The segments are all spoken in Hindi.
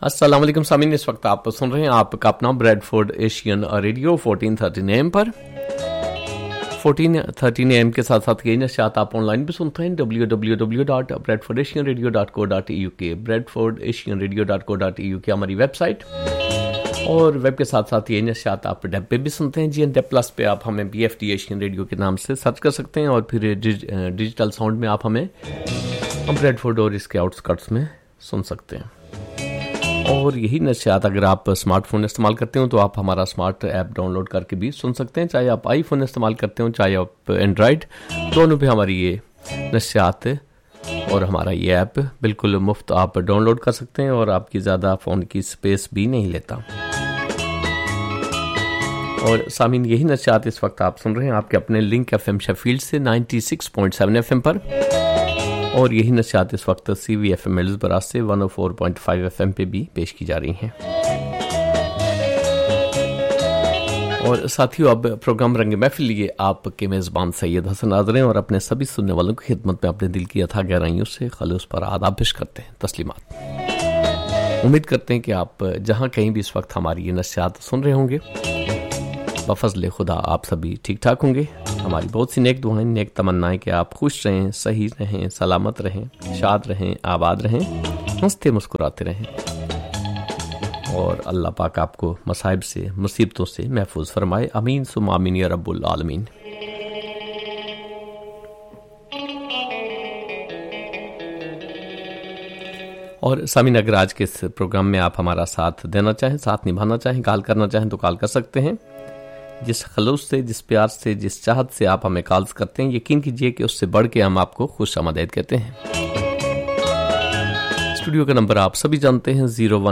अस्सलाम वालेकुम सामीन, इस वक्त आप सुन रहे हैं आपका अपना ब्रेडफोर्ड एशियन रेडियो 1413 AM पर। 1413 AM के साथ साथ ये नशियात आप ऑनलाइन भी सुनते हैं www.bradfordasianradio.co.uk bradfordasianradio.co.uk हमारी वेबसाइट, और वेब के साथ साथ ये नशियात आप डेप पे भी सुनते हैं। GN डेप प्लस पे आप हमें BFD एशियन रेडियो के नाम से सर्च कर सकते हैं, और फिर डिजिटल साउंड में आप हमें ब्रेडफोर्ड और इसके आउटस्कर्ट्स में सुन सकते हैं। और यही नशियात अगर आप स्मार्टफोन इस्तेमाल करते हो तो आप हमारा स्मार्ट ऐप डाउनलोड करके भी सुन सकते हैं, चाहे आप आईफोन इस्तेमाल करते हो चाहे आप एंड्रॉयड, दोनों पे हमारी ये नशियात और हमारा ये ऐप बिल्कुल मुफ्त आप डाउनलोड कर सकते हैं, और आपकी ज़्यादा फ़ोन की स्पेस भी नहीं लेता। और सामीन, यही नशियात इस वक्त आप सुन रहे हैं आपके अपने लिंक FM शेफील्ड से 96.7 FM पर, और यही नशियात इस वक्त CVFM मिल्सबरा से 104.5 FM पे भी पेश की जा रही हैं। और साथियों, अब प्रोग्राम रंग महफिल लिए आपके मेज़बान सैयद हसन हाज़िर हैं, और अपने सभी सुनने वालों की खिदमत में अपने दिल की अथाह गहराइयों से खलूस पर आदाब पेश करते हैं, तस्लीमात। उम्मीद करते हैं कि आप जहाँ कहीं भी इस वक्त हमारी ये नशियात सुन रहे होंगे, बफज़ल खुदा आप सभी ठीक ठाक होंगे। हमारी बहुत सी नेक दुआएं, नेक तमन्नाएं कि आप खुश रहें, सही रहें, सलामत रहें, शाद रहें, आबाद रहें, हंसते मुस्कुराते रहें, और अल्लाह पाक आपको मसाइब से, मुसीबतों से महफूज फरमाए। अमीन सुम्मा आमीन या रब्बुल आलमीन। और सामीन, अगर आज के इस प्रोग्राम में आप हमारा साथ देना चाहें, साथ निभाना चाहें, कॉल करना चाहें तो कॉल कर सकते हैं। जिस खलूस से, जिस प्यार से, जिस चाहत से आप हमें कॉल्स करते हैं, यकीन कीजिए कि उससे बढ़ के हम आपको खुश आमदीद कहते हैं। स्टूडियो का नंबर आप सभी जानते हैं,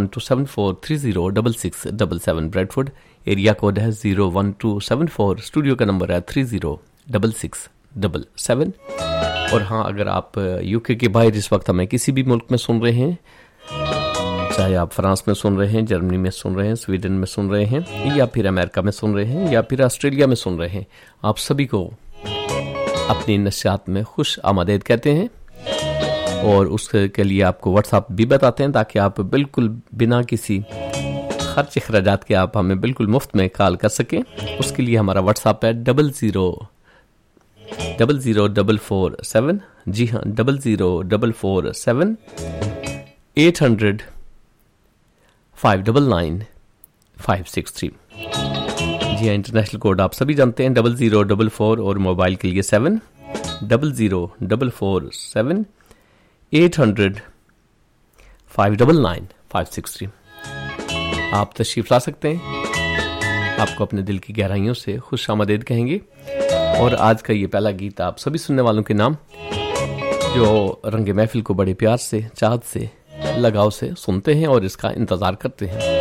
01274306677 ब्रेडफोर्ड। एरिया कोड है 01274। स्टूडियो का नंबर है 306677। और हाँ, अगर आप UK के बाहर इस वक्त हमें किसी भी मुल्क में सुन रहे हैं, चाहे आप फ्रांस में सुन रहे हैं, जर्मनी में सुन रहे हैं, स्वीडन में सुन रहे हैं, या फिर अमेरिका में सुन रहे हैं, या फिर ऑस्ट्रेलिया में सुन रहे हैं, आप सभी को अपनी नशियात में खुश आमदीद कहते हैं। और उसके लिए आपको व्हाट्सएप भी बताते हैं, ताकि आप बिल्कुल बिना किसी खर्च अखराजात के आप हमें बिल्कुल मुफ्त में कॉल कर सकें। उसके लिए हमारा व्हाट्सएप है 000447। जी हाँ, 000447 800 599 563। जी हाँ, इंटरनेशनल कोड आप सभी जानते हैं 0044, और मोबाइल के लिए 7 00447 800 599 563। आप तशरीफ ला सकते हैं, आपको अपने दिल की गहराइयों से खुश आमदीद कहेंगे। और आज का ये पहला गीत आप सभी सुनने वालों के नाम, जो रंग महफिल को बड़े प्यार से, चाहत से, लगाव से सुनते हैं और इसका इंतज़ार करते हैं।